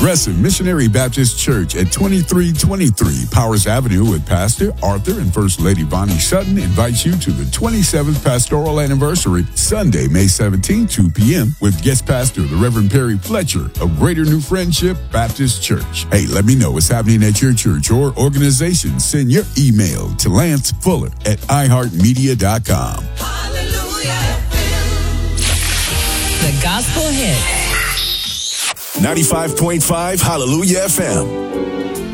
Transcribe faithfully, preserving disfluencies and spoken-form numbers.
Progressive Missionary Baptist Church at twenty-three twenty-three Powers Avenue with Pastor Arthur and First Lady Bonnie Sutton invites you to the twenty-seventh Pastoral Anniversary, Sunday, May seventeenth, two p.m. with guest pastor, the Reverend Perry Fletcher of Greater New Friendship Baptist Church. Hey, let me know what's happening at your church or organization. Send your email to Lance Fuller at i heart media dot com. Hallelujah. The gospel hit. ninety-five point five Hallelujah F M.